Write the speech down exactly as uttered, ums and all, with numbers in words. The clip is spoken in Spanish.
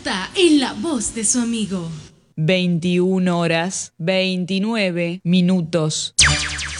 está en la voz de su amigo. veintiuna horas, veintinueve minutos.